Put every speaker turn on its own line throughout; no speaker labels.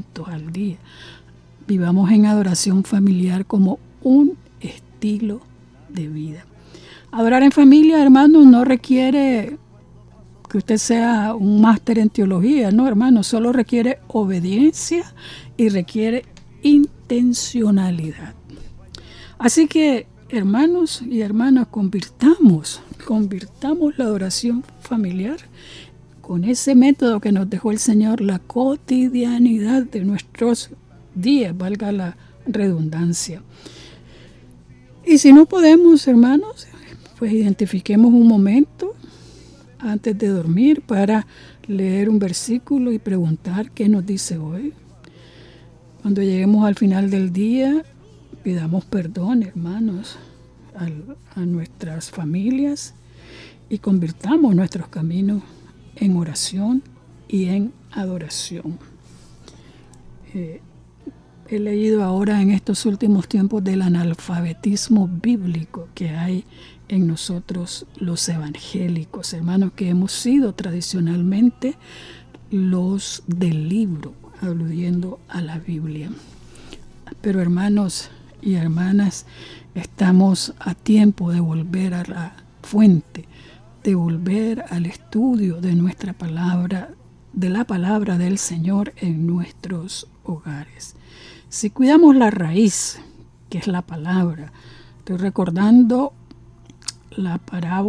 minutos al día. Vivamos en adoración familiar como un estilo de vida. Adorar en familia, hermanos, no requiere que usted sea un máster en teología, no, hermanos, solo requiere obediencia y requiere intencionalidad. Así que, hermanos y hermanas, convirtamos la adoración familiar con ese método que nos dejó el Señor, la cotidianidad de nuestros días, valga la redundancia. Y si no podemos, hermanos, pues identifiquemos un momento antes de dormir para leer un versículo y preguntar qué nos dice hoy. Cuando lleguemos al final del día, pidamos perdón, hermanos, a nuestras familias y convirtamos nuestros caminos en oración y en adoración. He leído ahora en estos últimos tiempos del analfabetismo bíblico que hay en nosotros los evangélicos, hermanos, que hemos sido tradicionalmente los del libro, aludiendo a la Biblia. Pero hermanos y hermanas, estamos a tiempo de volver a la fuente, de volver al estudio de nuestra palabra, de la palabra del Señor en nuestros hogares. Si cuidamos la raíz, que es la palabra, estoy recordando la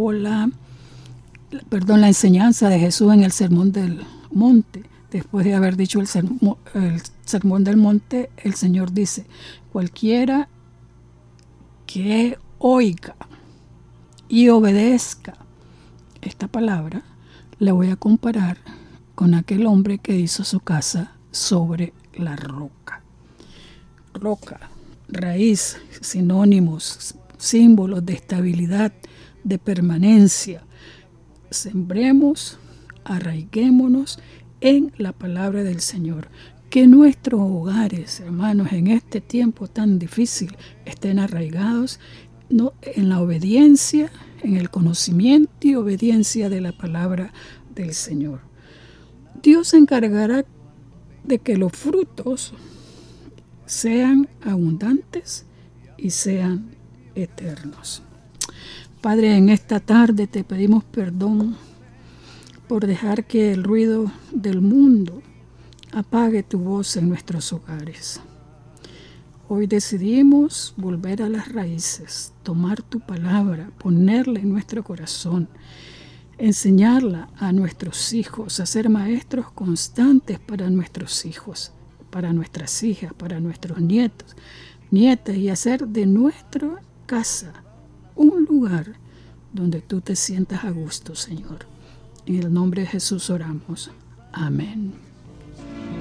enseñanza de Jesús en el Sermón del Monte. Después de haber dicho el Sermón del Monte, el Señor dice: cualquiera que oiga y obedezca esta palabra, le voy a comparar con aquel hombre que hizo su casa sobre la roca. Roca, raíz, sinónimos, símbolos de estabilidad, de permanencia. Sembremos, arraiguémonos en la palabra del Señor. Que nuestros hogares, hermanos, en este tiempo tan difícil, estén arraigados en la obediencia, en el conocimiento y obediencia de la palabra del Señor. Dios se encargará de que los frutos sean abundantes y sean eternos. Padre, en esta tarde te pedimos perdón por dejar que el ruido del mundo apague tu voz en nuestros hogares. Hoy decidimos volver a las raíces, tomar tu palabra, ponerla en nuestro corazón, enseñarla a nuestros hijos, a ser maestros constantes para nuestros hijos, para nuestras hijas, para nuestros nietos, nietas, y hacer de nuestra casa un lugar donde tú te sientas a gusto, Señor. En el nombre de Jesús oramos. Amén.